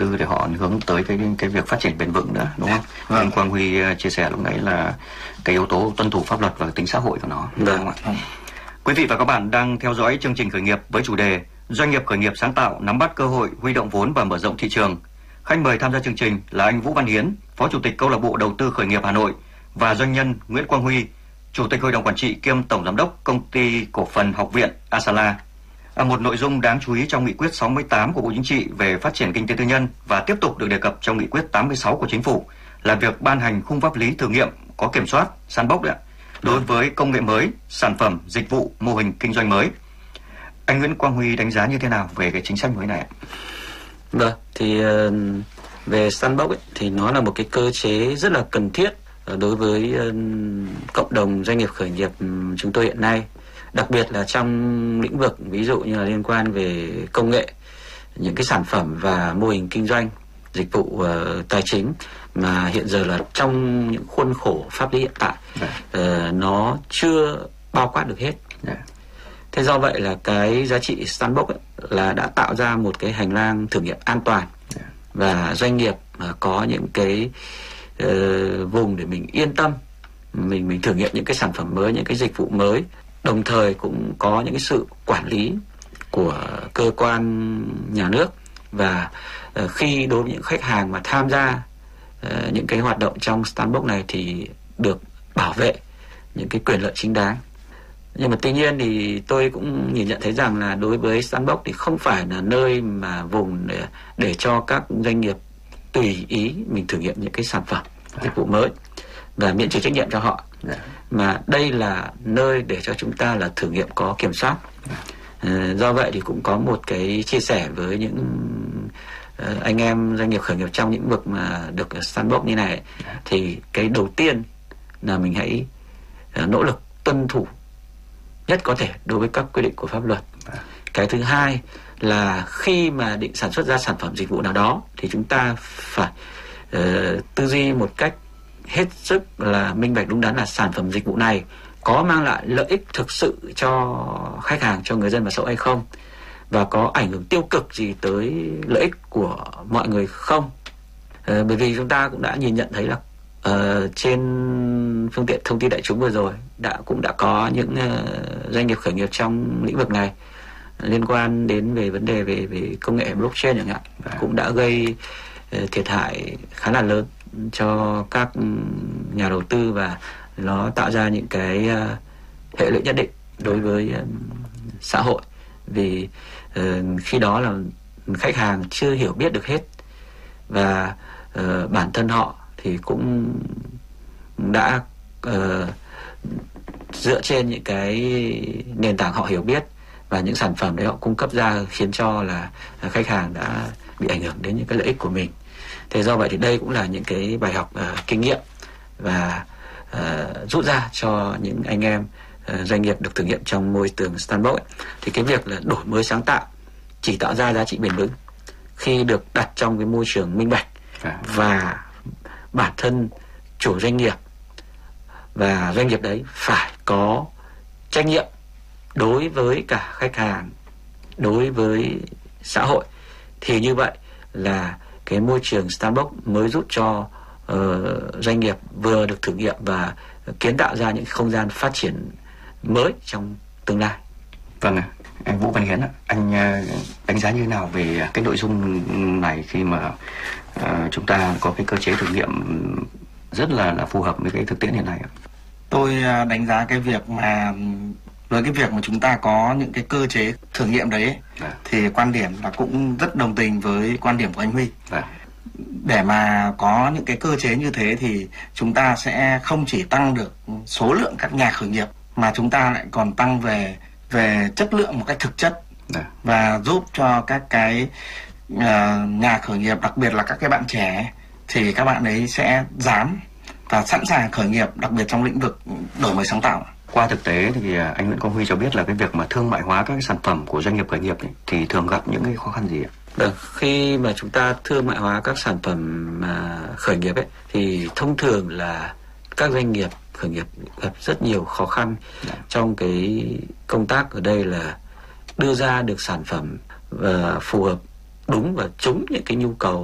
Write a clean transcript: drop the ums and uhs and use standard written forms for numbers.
tư để họ hướng tới cái việc phát triển bền vững nữa, đúng không? Anh Quang Huy chia sẻ lúc nãy là cái yếu tố tuân thủ pháp luật và tính xã hội của nó, đúng không ạ? Quý vị và các bạn đang theo dõi chương trình khởi nghiệp với chủ đề Doanh nghiệp khởi nghiệp sáng tạo nắm bắt cơ hội huy động vốn và mở rộng thị trường. Khách mời tham gia chương trình là anh Vũ Văn Hiến, Phó Chủ tịch Câu lạc bộ Đầu tư Khởi nghiệp Hà Nội, và doanh nhân Nguyễn Quang Huy, Chủ tịch Hội đồng Quản trị kiêm Tổng Giám đốc Công ty Cổ phần Học viện Asala. Một nội dung đáng chú ý trong nghị quyết 68 của Bộ Chính trị về phát triển kinh tế tư nhân và tiếp tục được đề cập trong nghị quyết 86 của Chính phủ là việc ban hành khung pháp lý thử nghiệm có kiểm soát, sandbox đối với công nghệ mới, sản phẩm, dịch vụ, mô hình kinh doanh mới. Anh Nguyễn Quang Huy đánh giá như thế nào về cái chính sách mới này? Vâng, thì về sandbox thì nó là một cái cơ chế rất là cần thiết đối với cộng đồng doanh nghiệp khởi nghiệp chúng tôi hiện nay, đặc biệt là trong lĩnh vực ví dụ như là liên quan về công nghệ, những cái sản phẩm và mô hình kinh doanh, dịch vụ tài chính mà hiện giờ là trong những khuôn khổ pháp lý hiện tại nó chưa bao quát được hết. Thế do vậy là cái giá trị sandbox là đã tạo ra một cái hành lang thử nghiệm an toàn và doanh nghiệp có những cái vùng để mình yên tâm, mình thử nghiệm những cái sản phẩm mới, những cái dịch vụ mới, đồng thời cũng có những cái sự quản lý của cơ quan nhà nước. Và khi đối với những khách hàng mà tham gia những cái hoạt động trong sandbox này thì được bảo vệ những cái quyền lợi chính đáng. Nhưng mà tuy nhiên thì tôi cũng nhìn nhận thấy rằng là đối với sandbox thì không phải là nơi mà vùng để cho các doanh nghiệp tùy ý mình thử nghiệm những cái sản phẩm, dịch vụ mới và miễn trừ trách nhiệm cho họ, mà đây là nơi để cho chúng ta là thử nghiệm có kiểm soát. Do vậy thì cũng có một cái chia sẻ với những anh em doanh nghiệp khởi nghiệp trong lĩnh vực mà được sandbox như này, thì cái đầu tiên là mình hãy nỗ lực tuân thủ nhất có thể đối với các quy định của pháp luật. Cái thứ hai là khi mà định sản xuất ra sản phẩm dịch vụ nào đó thì chúng ta phải tư duy một cách hết sức là minh bạch, đúng đắn là sản phẩm dịch vụ này có mang lại lợi ích thực sự cho khách hàng, cho người dân và xã hội hay không, và có ảnh hưởng tiêu cực gì tới lợi ích của mọi người không. Bởi vì chúng ta cũng đã nhìn nhận thấy là trên phương tiện thông tin đại chúng vừa rồi cũng đã có những doanh nghiệp khởi nghiệp trong lĩnh vực này liên quan đến về vấn đề về công nghệ blockchain chẳng hạn, cũng đã gây thiệt hại khá là lớn cho các nhà đầu tư, và nó tạo ra những cái hệ lụy nhất định đối với xã hội. Vì khi đó là khách hàng chưa hiểu biết được hết, và bản thân họ thì cũng đã dựa trên những cái nền tảng họ hiểu biết và những sản phẩm đấy họ cung cấp ra khiến cho là khách hàng đã bị ảnh hưởng đến những cái lợi ích của mình. Thế do vậy thì đây cũng là những cái bài học kinh nghiệm và rút ra cho những anh em doanh nghiệp được thử nghiệm trong môi trường sandbox. Thì cái việc là đổi mới sáng tạo chỉ tạo ra giá trị bền vững khi được đặt trong cái môi trường minh bạch, và bản thân chủ doanh nghiệp và doanh nghiệp đấy phải có trách nhiệm đối với cả khách hàng, đối với xã hội. Thì như vậy là cái môi trường sandbox mới giúp cho doanh nghiệp vừa được thử nghiệm và kiến tạo ra những không gian phát triển mới trong tương lai. Vâng ạ. Anh Vũ Văn Hiến ạ, anh đánh giá như thế nào về cái nội dung này khi mà chúng ta có cái cơ chế thử nghiệm rất là phù hợp với cái thực tiễn hiện nay ạ? Tôi đánh giá cái việc mà với cái việc mà chúng ta có những cái cơ chế thử nghiệm đấy thì quan điểm là cũng rất đồng tình với quan điểm của anh Huy. Để mà có những cái cơ chế như thế thì chúng ta sẽ không chỉ tăng được số lượng các nhà khởi nghiệp, mà chúng ta lại còn tăng về chất lượng một cách thực chất, và giúp cho các cái nhà khởi nghiệp, đặc biệt là các cái bạn trẻ, thì các bạn ấy sẽ dám và sẵn sàng khởi nghiệp, đặc biệt trong lĩnh vực đổi mới sáng tạo. Qua thực tế thì anh Nguyễn Quang Huy cho biết là cái việc mà thương mại hóa các cái sản phẩm của doanh nghiệp khởi nghiệp thì thường gặp những cái khó khăn gì ạ? Khi mà chúng ta thương mại hóa các sản phẩm khởi nghiệp thì thông thường là các doanh nghiệp khởi nghiệp gặp rất nhiều khó khăn trong cái công tác ở đây là đưa ra được sản phẩm và phù hợp đúng và trúng những cái nhu cầu